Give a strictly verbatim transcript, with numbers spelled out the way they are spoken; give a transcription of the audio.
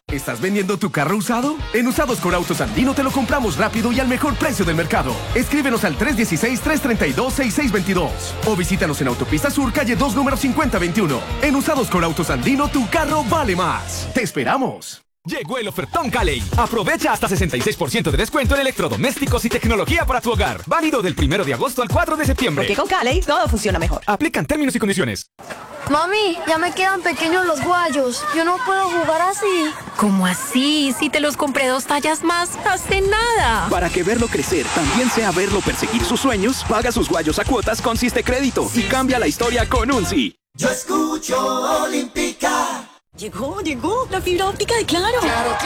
¿Estás vendiendo tu carro usado? En Usados con Autos Andino te lo compramos rápido y al mejor precio del mercado. Escríbenos al tres uno seis, tres tres dos, seis seis dos dos o visítanos en Autopista Sur, calle dos, número cincuenta veintiuno. En Usados con Autos Andino, tu carro vale más. ¡Te esperamos! Llegó el ofertón Cali. Aprovecha hasta sesenta y seis por ciento de descuento en electrodomésticos y tecnología para tu hogar. Válido del primero de agosto al cuatro de septiembre. Porque con Cali todo funciona mejor. Aplican términos y condiciones. Mami, ya me quedan pequeños los guayos. Yo no puedo jugar así. ¿Cómo así? Si te los compré dos tallas más, hace nada. Para que verlo crecer también sea verlo perseguir sus sueños, paga sus guayos a cuotas con Siste Crédito y cambia la historia con un sí. Yo escucho Olímpica. Llegó, llegó la fibra óptica de Claro. Claro, claro.